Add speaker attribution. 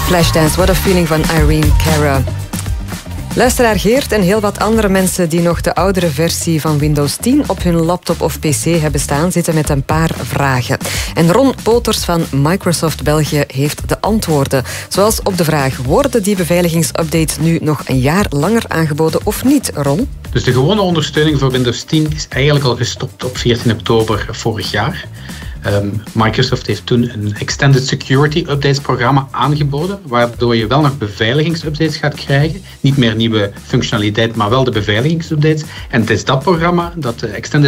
Speaker 1: Flashdance, What a Feeling van Irene Cara. Luisteraar Geert en heel wat andere mensen die nog de oudere versie van Windows 10 op hun laptop of pc hebben staan, zitten met een paar vragen. En Ron Poters van Microsoft België heeft de antwoorden. Zoals op de vraag, worden die beveiligingsupdates nu nog een jaar langer aangeboden of niet, Ron?
Speaker 2: Dus de gewone ondersteuning voor Windows 10 is eigenlijk al gestopt op 14 oktober vorig jaar. Microsoft heeft toen een Extended Security Updates programma aangeboden, waardoor je wel nog beveiligingsupdates gaat krijgen. Niet meer nieuwe functionaliteit, maar wel de beveiligingsupdates. En het is dat programma, dat Extended